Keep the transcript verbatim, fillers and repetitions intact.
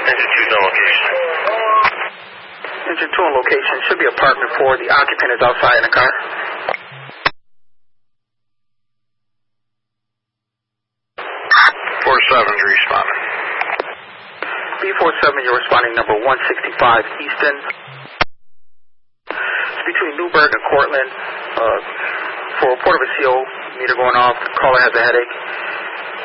Engine two, no location. Engine two on location. Should be apartment four. The occupant is outside in the car. four seven's responding. B forty-seven, you're responding number one sixty-five Easton. It's between Newburgh and Cortland. Uh, for a report of a C O, meter going off, caller has a headache.